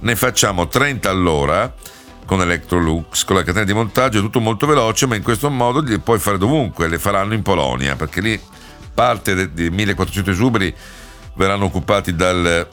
ne facciamo 30 all'ora con Electrolux, con la catena di montaggio, è tutto molto veloce, ma in questo modo li puoi fare dovunque, le faranno in Polonia, perché lì parte di 1400 esuberi verranno occupati dalla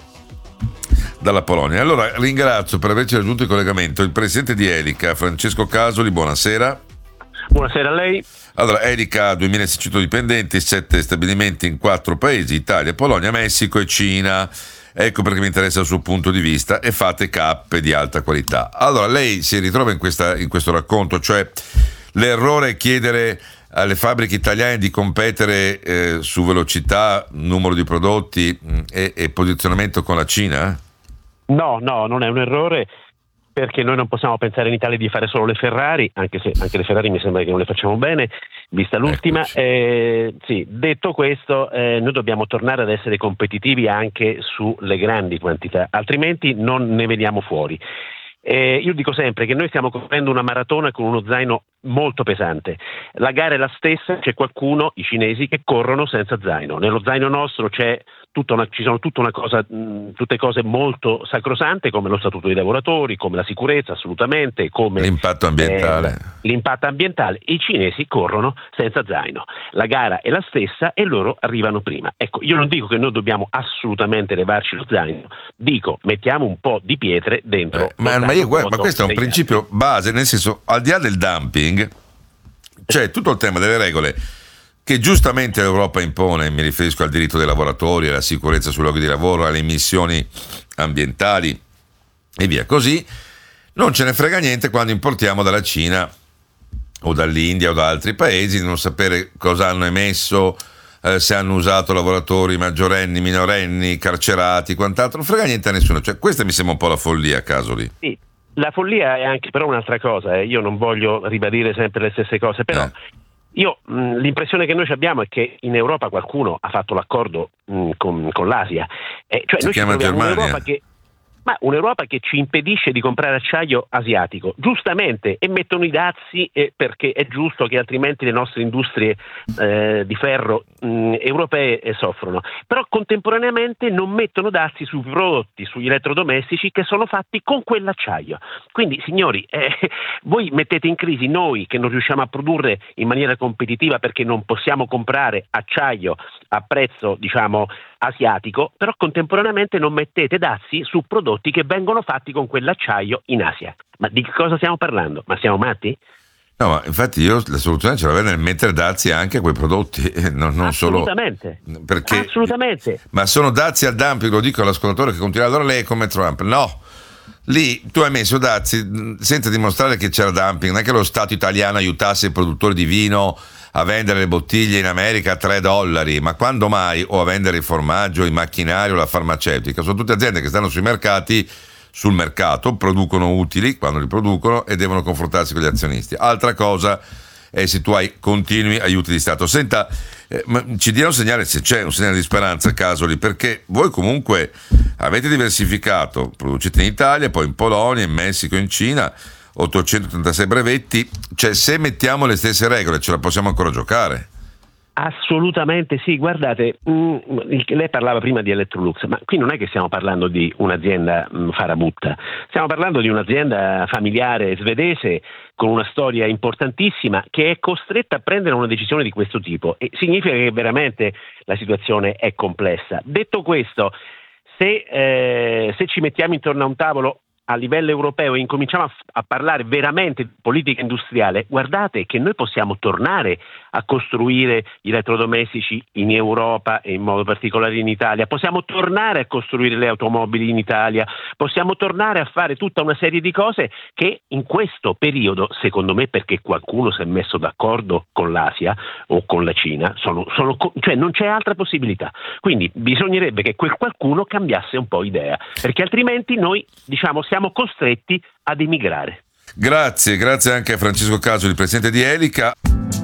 Polonia. Allora ringrazio per averci raggiunto il collegamento il presidente di Elica, Francesco Casoli. Buonasera. Buonasera a lei. Allora, Elica ha 2600 dipendenti, 7 stabilimenti in 4 paesi: Italia, Polonia, Messico e Cina. Ecco perché mi interessa il suo punto di vista, e fate cappe di alta qualità. Allora, lei si ritrova in questo racconto, cioè l'errore è chiedere alle fabbriche italiane di competere su velocità, numero di prodotti e posizionamento con la Cina? No, non è un errore, perché noi non possiamo pensare in Italia di fare solo le Ferrari, anche se anche le Ferrari mi sembra che non le facciamo bene, vista l'ultima. Sì, detto questo, noi dobbiamo tornare ad essere competitivi anche sulle grandi quantità, altrimenti non ne veniamo fuori. Io dico sempre che noi stiamo correndo una maratona con uno zaino molto pesante. La gara è la stessa, c'è qualcuno, i cinesi, che corrono senza zaino. Nello zaino nostro ci sono tutte cose molto sacrosante, come lo statuto dei lavoratori, come la sicurezza, assolutamente, come l'impatto ambientale. L'impatto ambientale. I cinesi corrono senza zaino. La gara è la stessa e loro arrivano prima. Ecco, io non dico che noi dobbiamo assolutamente levarci lo zaino, dico mettiamo un po' di pietre dentro. Ma questo è un principio base, nel senso, al di là del dumping, c'è tutto il tema delle regole che giustamente l'Europa impone. Mi riferisco al diritto dei lavoratori, alla sicurezza sui luoghi di lavoro, alle emissioni ambientali e via così. Non ce ne frega niente quando importiamo dalla Cina o dall'India o da altri paesi, di non sapere cosa hanno emesso, se hanno usato lavoratori maggiorenni, minorenni, carcerati, quant'altro. Non frega niente a nessuno. Cioè, questa mi sembra un po' la follia, Casoli. Sì. La follia è anche però un'altra cosa, io non voglio ribadire sempre le stesse cose, però l'impressione che noi abbiamo è che in Europa qualcuno ha fatto l'accordo con l'Asia, cioè si noi chiama ci troviamo Germania. un'Europa che ci impedisce di comprare acciaio asiatico, giustamente, e mettono i dazi perché è giusto che altrimenti le nostre industrie di ferro europee soffrono, però contemporaneamente non mettono dazi sui prodotti, sugli elettrodomestici che sono fatti con quell'acciaio. Quindi, signori, voi mettete in crisi noi che non riusciamo a produrre in maniera competitiva perché non possiamo comprare acciaio a prezzo, diciamo, asiatico, però contemporaneamente non mettete dazi su prodotti che vengono fatti con quell'acciaio in Asia. Ma di che cosa stiamo parlando? Ma siamo matti? No, ma infatti io la soluzione ce l'avevo nel mettere dazi anche a quei prodotti, non assolutamente, solo perché, assolutamente. Ma sono dazi al dumping, lo dico all'ascoltatore che continua, allora lei è come Trump. No, lì tu hai messo dazi senza dimostrare che c'era dumping, non è che lo Stato italiano aiutasse i produttori di vino a vendere le bottiglie in America a $3, ma quando mai, o a vendere il formaggio, i macchinari o la farmaceutica. Sono tutte aziende che stanno sul mercato, producono utili quando li producono e devono confrontarsi con gli azionisti. Altra cosa è se tu hai continui aiuti di Stato. Senta, ci dia un segnale, se c'è un segnale di speranza, Casoli, perché voi comunque avete diversificato, producete in Italia, poi in Polonia, in Messico, in Cina, 836 brevetti, cioè se mettiamo le stesse regole ce la possiamo ancora giocare? Assolutamente sì, guardate, lei parlava prima di Electrolux, ma qui non è che stiamo parlando di un'azienda farabutta, stiamo parlando di un'azienda familiare svedese con una storia importantissima che è costretta a prendere una decisione di questo tipo, e significa che veramente la situazione è complessa. Detto questo, se ci mettiamo intorno a un tavolo a livello europeo e incominciamo a parlare veramente di politica industriale, guardate che noi possiamo tornare a costruire gli elettrodomestici in Europa e in modo particolare in Italia, possiamo tornare a costruire le automobili in Italia, possiamo tornare a fare tutta una serie di cose che in questo periodo, secondo me, perché qualcuno si è messo d'accordo con l'Asia o con la Cina, cioè non c'è altra possibilità. Quindi bisognerebbe che quel qualcuno cambiasse un po' idea, perché altrimenti noi, diciamo, siamo costretti ad emigrare. Grazie anche a Francesco Casoli, presidente di Elica.